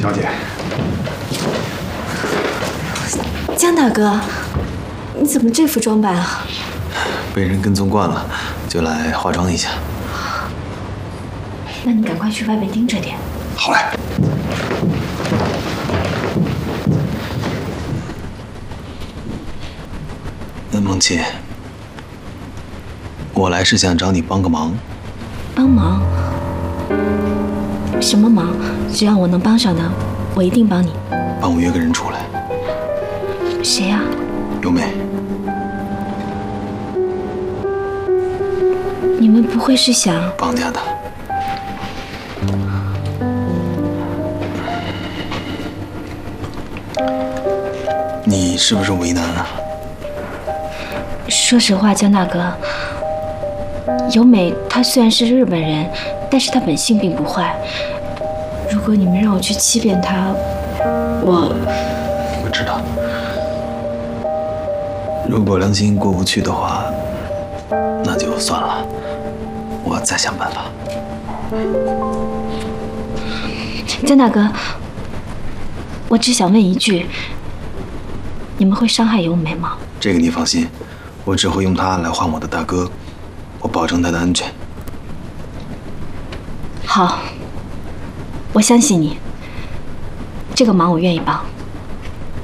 小姐， 江大哥，你怎么这副装扮啊？ 被人跟踪惯了，就来化妆一下。 那你赶快去外面盯着点。 好嘞。 梦琪，我来是想找你帮个忙。 帮忙？什么忙？只要我能帮上的，我一定帮你。 帮我约个人出来。 谁呀？ 优美。 你们不会是想绑架他？你是不是为难啊？ 说实话，江大哥，由美她虽然是日本人，但是她本性并不坏。如果你们让我去欺骗她， 我知道。如果良心过不去的话，那就算了，我再想办法。 江大哥，我只想问一句，你们会伤害由美吗？ 这个你放心。我只会用它来换我的大哥，我保证他的安全。 好，我相信你，这个忙我愿意帮。